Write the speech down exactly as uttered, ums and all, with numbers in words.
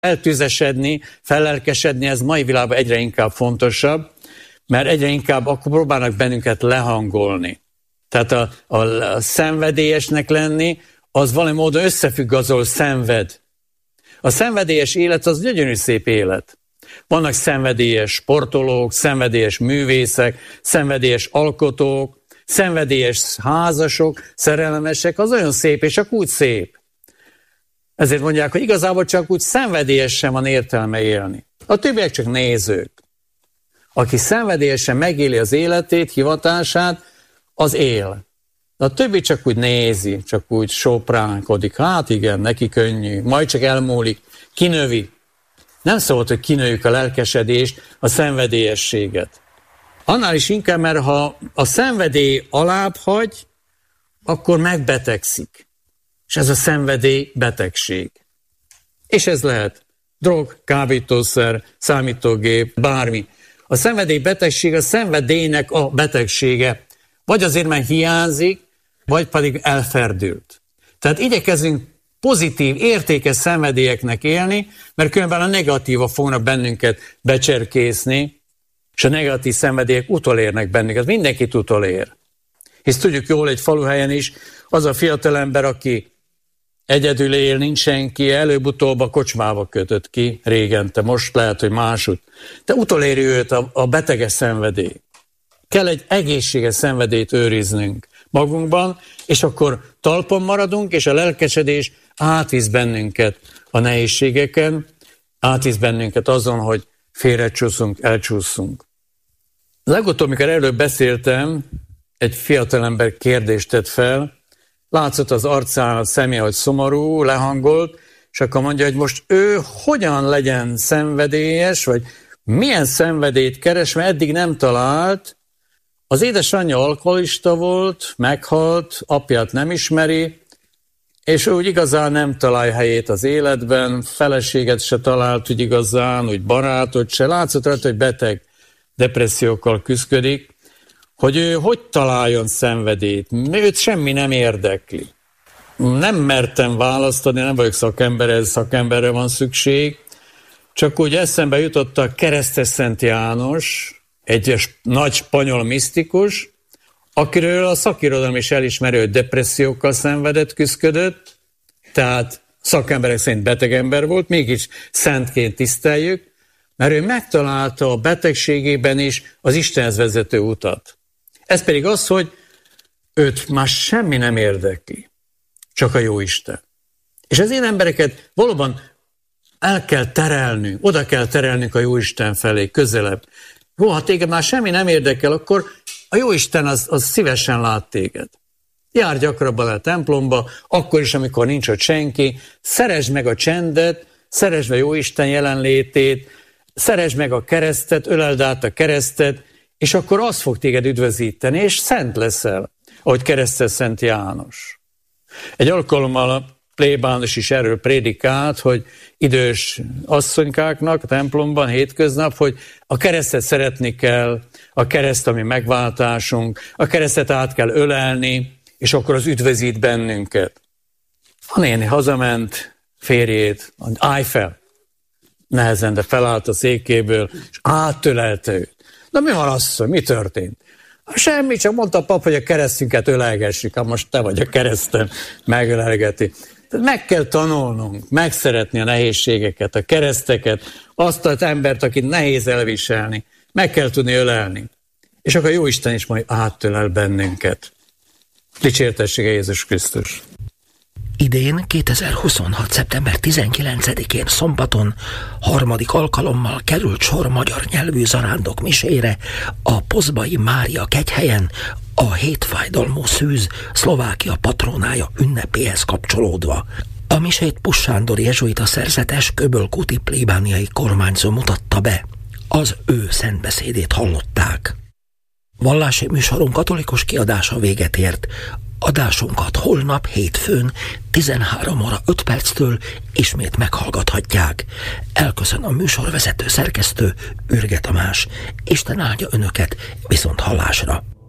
Eltűzesedni, fellelkesedni, ez mai világban egyre inkább fontosabb, mert egyre inkább akkor próbálnak bennünket lehangolni. Tehát a, a, a szenvedélyesnek lenni, az valami módon összefügg azzal, szenved. A szenvedélyes élet az gyönyörű szép élet. Vannak szenvedélyes sportolók, szenvedélyes művészek, szenvedélyes alkotók, szenvedélyes házasok, szerelmesek, az olyan szép, és csak úgy szép. Ezért mondják, hogy igazából csak úgy szenvedélyesen van értelme élni. A többiek csak nézők. Aki szenvedélyesen megéli az életét, hivatását, az él. De a többi csak úgy nézi, csak úgy sopránkodik. Hát igen, neki könnyű, majd csak elmúlik, kinövi. Nem szólt, hogy kinőjük a lelkesedést, a szenvedélyességet. Annál is inkább, mert ha a szenvedély alább hagy, akkor megbetegszik. És ez a szenvedély betegség. És ez lehet drog, kábítószer, számítógép, bármi. A szenvedély betegség a szenvedélynek a betegsége. Vagy azért, mert hiányzik, vagy pedig elferdült. Tehát igyekezünk pozitív, értékes szenvedélyeknek élni, mert különben a negatíva fognak bennünket becserkészni, és a negatív szenvedélyek utolérnek bennünket. Mindenkit utolér. Hisz tudjuk jól egy faluhelyen is, az a fiatalember, aki egyedül él, nincs senki, előbb-utóbb a kocsmába kötött ki régente, most lehet, hogy máshogy. De utoléri őt a, a beteges szenvedély. Kell egy egészséges szenvedélyt őriznünk magunkban, és akkor talpon maradunk, és a lelkesedés átvisz bennünket a nehézségeken, átvisz bennünket azon, hogy félrecsúszunk, elcsúszunk. Legutóbb, amikor erről beszéltem, egy fiatalember kérdést tett fel, látszott az arcán, a személye, hogy szomorú, lehangolt, és akkor mondja, hogy most ő hogyan legyen szenvedélyes, vagy milyen szenvedélyt keres, mert eddig nem talált. Az édesanyja alkoholista volt, meghalt, apját nem ismeri, és úgy igazán nem találja helyét az életben, feleséget se talált úgy igazán, úgy barátot se. Látszott rajta, hogy beteg depressziókkal küszködik, hogy ő hogy találjon szenvedélyt. Őt semmi nem érdekli. Nem mertem választani, nem vagyok szakember, ez szakemberre van szükség. Csak úgy eszembe jutott a Keresztes Szent János, egy nagy spanyol misztikus, akiről a szakirodalom is elismeri, hogy depressziókkal szenvedett, küszködött, tehát szakemberek szerint beteg ember volt, mégis szentként tiszteljük, mert ő megtalálta a betegségében is az Istenhez vezető utat. Ez pedig az, hogy őt már semmi nem érdekli, csak a Jóisten. És az én embereket valóban el kell terelnünk, oda kell terelnünk a Jóisten felé, közelebb. Jó, ha téged már semmi nem érdekel, akkor a Jóisten az, az szívesen lát téged. Jár gyakrabban a templomba, akkor is, amikor nincs ott senki, szeresd meg a csendet, szeresd meg Jóisten jelenlétét, szeresd meg a keresztet, öleld át a keresztet, és akkor az fog téged üdvözíteni, és szent leszel, ahogy Keresztes Szent János. Egy alkalommal a plébános is erről prédikált, hogy idős asszonykáknak a templomban hétköznap, hogy a keresztet szeretni kell, a kereszt, ami megváltásunk, a keresztet át kell ölelni, és akkor az üdvözít bennünket. A néni hazament, férjét, állj fel, nehezen, de felállt a székéből, és átölelte őt. Na mi van, asszony, mi történt? Semmi, csak mondta a pap, hogy a keresztünket ölelgessük, hát most te vagy a keresztem, megölelgeti. Tehát meg kell tanulnunk, megszeretni a nehézségeket, a kereszteket, azt az embert, akit nehéz elviselni, meg kell tudni ölelni. És akkor Jóisten is majd átölel bennünket. Dicsértessége Jézus Krisztus! Idén kétezer-huszonhat. szeptember tizenkilencedikén szombaton harmadik alkalommal került sor magyar nyelvű zarándok misére a Pozbai Mária kegyhelyen, a hétfájdalmú szűz Szlovákia patrónája ünnepéhez kapcsolódva. A misét Puss Sándor jezsuita szerzetes Köbölkúti plébániai kormányzó mutatta be. Az ő szentbeszédét hallották. Vallási műsorunk katolikus kiadása véget ért. Adásunkat holnap hétfőn tizenhárom óra öt perctől ismét meghallgathatják. Elköszön a műsorvezető szerkesztő Ürge Tamás. Isten áldja önöket, viszont hallásra!